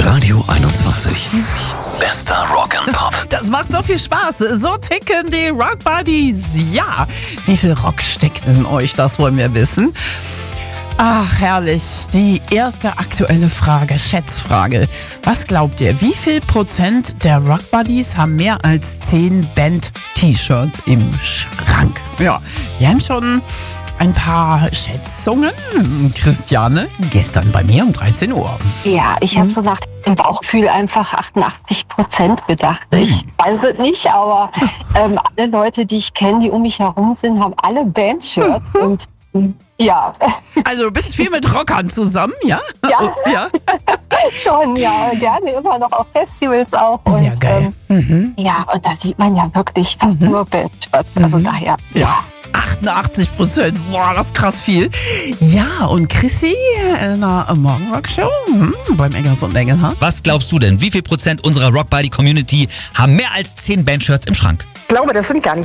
Radio 21. Bester Rock and Pop. Das macht so viel Spaß. So ticken die Rock Buddies. Ja, wie viel Rock steckt in euch? Das wollen wir wissen. Ach, herrlich. Die erste aktuelle Frage, Schätzfrage. Was glaubt ihr, wie viel Prozent der Rock Buddies haben mehr als 10 Band-T-Shirts im Schrank? Ja, wir haben schon ein paar Schätzungen. Christiane, gestern bei mir um 13 Uhr. Ja, ich habe so nach dem Bauchgefühl einfach 88% gedacht. Ich weiß es nicht, aber alle Leute, die ich kenne, die um mich herum sind, haben alle Bandshirts und ja. Also du bist viel mit Rockern zusammen, ja? Ja. Ja. Schon, ja, gerne immer noch auf Festivals auch. Sehr und, geil. Ja, und da sieht man ja wirklich fast nur Bandshirts. Also daher. Ja. 88%, boah, das ist krass viel. Ja, und Chrissy in der Morgenrock-Show beim Eggers und Engelhardt. Was glaubst du denn? Wie viel Prozent unserer Rock Buddy Community haben mehr als 10 Bandshirts im Schrank? Ich glaube, das sind gar nicht